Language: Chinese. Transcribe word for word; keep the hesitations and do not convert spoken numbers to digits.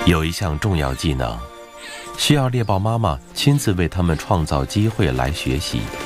有一项重要技能，需要猎豹妈妈亲自为他们创造机会来学习。